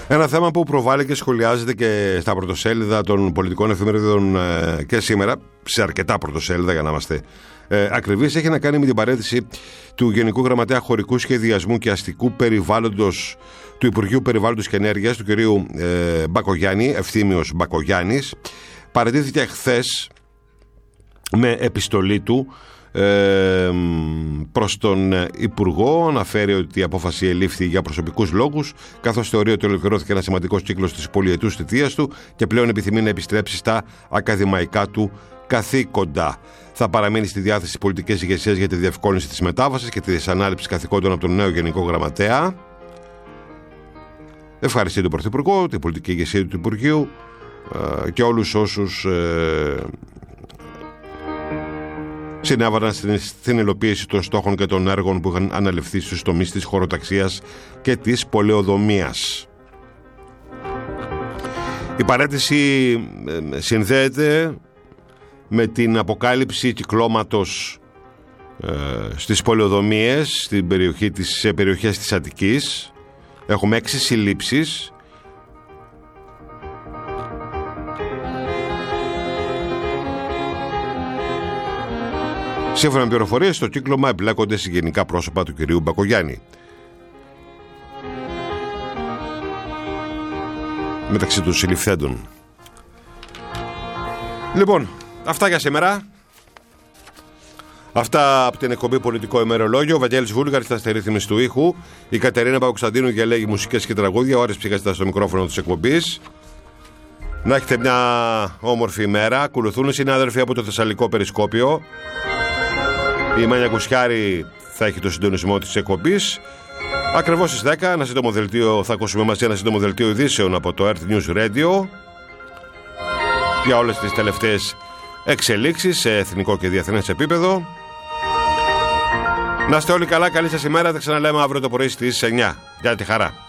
Ένα θέμα που προβάλλει και σχολιάζεται και στα πρωτοσέλιδα των πολιτικών εφημερίδων και σήμερα, σε αρκετά πρωτοσέλιδα για να είμαστε ακριβείς, έχει να κάνει με την παραίτηση του Γενικού Γραμματέα Χωρικού Σχεδιασμού και Αστικού Περιβάλλοντος του Υπουργείου Περιβάλλοντος και Ενέργειας, του κυρίου Μπακογιάννη, Ευθύμιος Μπακογιάννης. Παραιτήθηκε χθες με επιστολή του προς τον Υπουργό. Αναφέρει ότι η απόφαση ελήφθη για προσωπικούς λόγους, καθώς θεωρεί ότι ολοκληρώθηκε ένα σημαντικός κύκλος της πολυετούς θητείας του και πλέον επιθυμεί να επιστρέψει στα ακαδημαϊκά του καθήκοντα. Θα παραμείνει στη διάθεση της πολιτικής ηγεσίας για τη διευκόλυνση της μετάβασης και της ανάληψης καθηκόντων από τον νέο Γενικό Γραμματέα. Ευχαριστεί τον Πρωθυπουργό, την πολιτική ηγεσία του Υπουργείου και όλους όσους συνέβαλαν στην υλοποίηση των στόχων και των έργων που είχαν αναλυφθεί στους τομείς της χωροταξίας και της πολεοδομίας. Η παραίτηση συνδέεται με την αποκάλυψη κυκλώματος στις πολεοδομίες σε περιοχές της Αττικής. Έχουμε 6 συλλήψεις. Σύμφωνα με πληροφορίες, στο κύκλωμα εμπλέκονται συγγενικά πρόσωπα του κυρίου Μπακογιάννη. Μεταξύ των συλληφθέντων. Λοιπόν, αυτά για σήμερα. Αυτά από την εκπομπή Πολιτικό Ημερολόγιο. Ο Βαγγέλης Βούλγαρης ήταν στη ρύθμιση του ήχου. Η Κατερίνα Παπακοσταντίνου διαλέγει μουσικές και τραγούδια. Ο Άρης Ψυχάς ήταν στο μικρόφωνο της εκπομπής. Να έχετε μια όμορφη ημέρα. Ακολουθούν οι συνάδελφοι από το Θεσσαλικό Περισκόπιο. Η Μάνια Κουσιάρη θα έχει το συντονισμό της εκπομπής. Ακριβώς στις 10 θα ακούσουμε μαζί ένα σύντομο δελτίο ειδήσεων από το Earth News Radio για όλες τις τελευταίες εξελίξεις σε εθνικό και διεθνές επίπεδο. Να είστε όλοι καλά, καλή σας ημέρα. Θα ξαναλέμε αύριο το πρωί στις 9. Για τη χαρά.